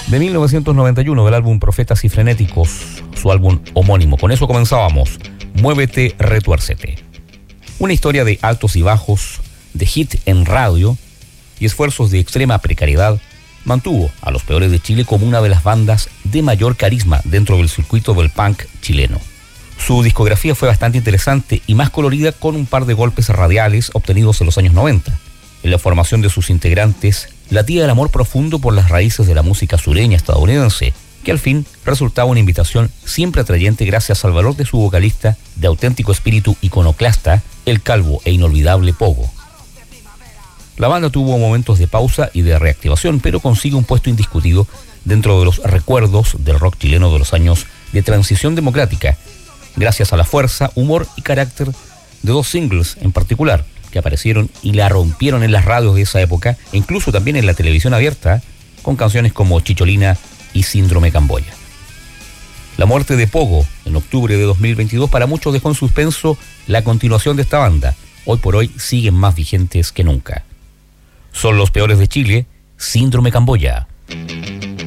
de 1991 del álbum Profetas y Frenéticos, su álbum homónimo. Con eso comenzábamos, Muévete, Retuércete. Una historia de altos y bajos, de hit en radio y esfuerzos de extrema precariedad mantuvo a Los Peores de Chile como una de las bandas de mayor carisma dentro del circuito del punk chileno. Su discografía fue bastante interesante y más colorida, con un par de golpes radiales obtenidos en los años 90. En la formación de sus integrantes latía el amor profundo por las raíces de la música sureña estadounidense, que al fin resultaba una invitación siempre atrayente gracias al valor de su vocalista de auténtico espíritu iconoclasta, el calvo e inolvidable Pogo. La banda tuvo momentos de pausa y de reactivación, pero consigue un puesto indiscutido dentro de los recuerdos del rock chileno de los años de transición democrática, gracias a la fuerza, humor y carácter de dos singles en particular, que aparecieron y la rompieron en las radios de esa época, e incluso también en la televisión abierta, con canciones como Chicholina y Síndrome Camboya. La muerte de Pogo en octubre de 2022 para muchos dejó en suspenso la continuación de esta banda. Hoy por hoy siguen más vigentes que nunca. Son Los Peores de Chile, Síndrome Camboya.